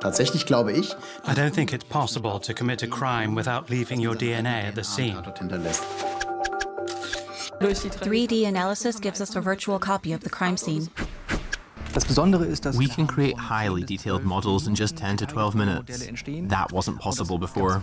Tatsächlich glaube ich, I don't think it's possible to commit a crime without leaving your DNA at the scene. 3D analysis gives us a virtual copy of the crime scene. We can create highly detailed models in just 10 to 12 minutes. That wasn't possible before.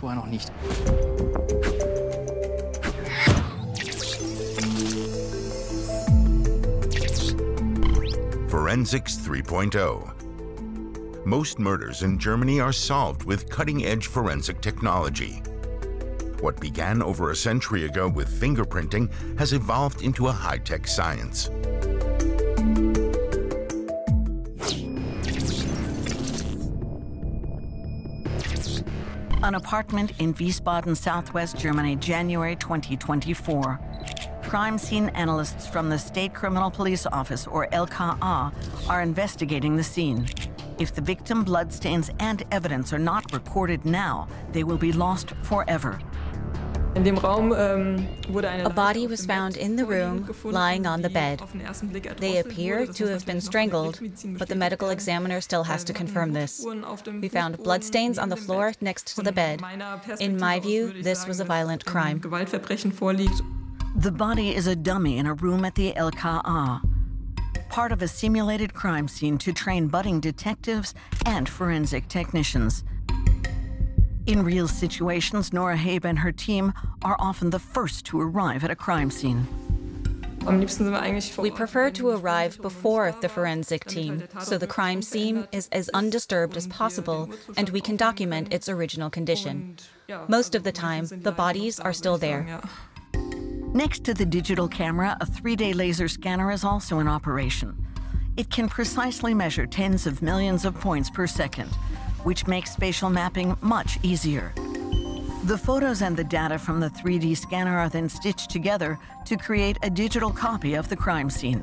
Forensics 3.0. Most murders in Germany are solved with cutting-edge forensic technology. What began over a century ago with fingerprinting has evolved into a high-tech science. An apartment in Wiesbaden, southwest Germany, January 2024. Crime scene analysts from the State Criminal Police Office, or LKA, are investigating the scene. If the victim bloodstains and evidence are not recorded now, they will be lost forever. A body was found in the room, lying on the bed. They appear to have been strangled, but the medical examiner still has to confirm this. We found bloodstains on the floor next to the bed. In my view, this was a violent crime. The body is a dummy in a room at the LKA, part of a simulated crime scene to train budding detectives and forensic technicians. In real situations, Nora Habe and her team are often the first to arrive at a crime scene. We prefer to arrive before the forensic team, so the crime scene is as undisturbed as possible and we can document its original condition. Most of the time, the bodies are still there. Next to the digital camera, a 3D laser scanner is also in operation. It can precisely measure tens of millions of points per second, which makes spatial mapping much easier. The photos and the data from the 3D scanner are then stitched together to create a digital copy of the crime scene.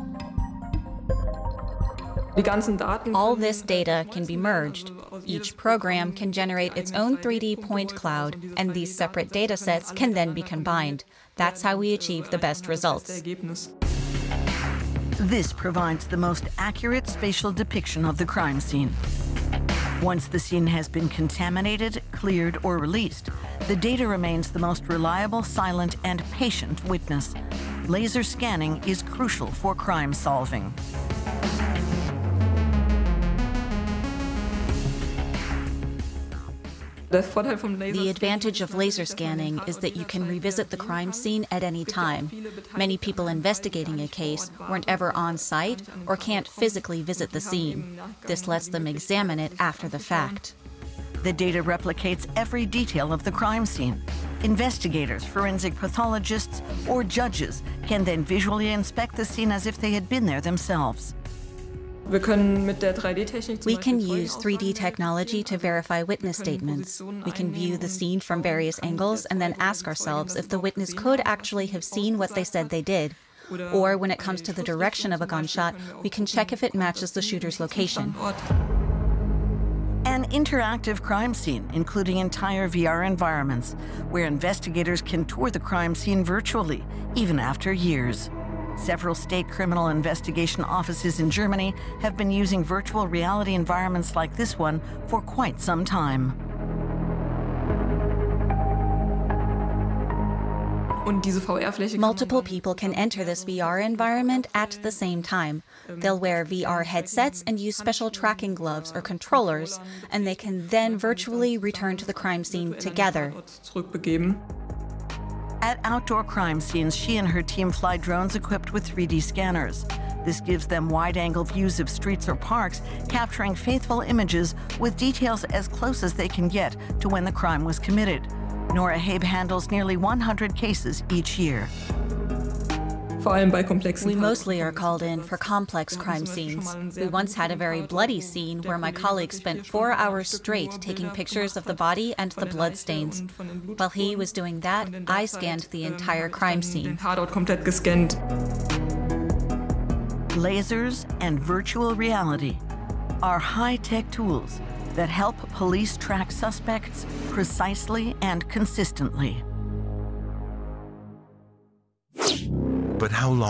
All this data can be merged. Each program can generate its own 3D point cloud, and these separate data sets can then be combined. That's how we achieve the best results. This provides the most accurate spatial depiction of the crime scene. Once the scene has been contaminated, cleared, or released, the data remains the most reliable, silent, and patient witness. Laser scanning is crucial for crime solving. The advantage of laser scanning is that you can revisit the crime scene at any time. Many people investigating a case weren't ever on site or can't physically visit the scene. This lets them examine it after the fact. The data replicates every detail of the crime scene. Investigators, forensic pathologists, or judges can then visually inspect the scene as if they had been there themselves. We can use 3D technology to verify witness statements. We can view the scene from various angles and then ask ourselves if the witness could actually have seen what they said they did. Or when it comes to the direction of a gunshot, we can check if it matches the shooter's location. An interactive crime scene, including entire VR environments, where investigators can tour the crime scene virtually, even after years. Several state criminal investigation offices in Germany have been using virtual reality environments like this one for quite some time. Multiple people can enter this VR environment at the same time. They'll wear VR headsets and use special tracking gloves or controllers, and they can then virtually return to the crime scene together. At outdoor crime scenes, she and her team fly drones equipped with 3D scanners. This gives them wide-angle views of streets or parks, capturing faithful images with details as close as they can get to when the crime was committed. Nora Habe handles nearly 100 cases each year. We mostly are called in for complex crime scenes. We once had a very bloody scene where my colleague spent 4 hours straight taking pictures of the body and the blood stains. While he was doing that, I scanned the entire crime scene. Lasers and virtual reality are high-tech tools that help police track suspects precisely and consistently. But how long